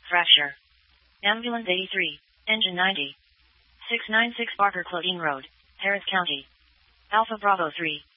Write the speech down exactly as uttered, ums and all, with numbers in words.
Fracture. Ambulance eighty-three, Engine ninety. six ninety-six Barker Claudine Road, Harris County. Alpha Bravo three.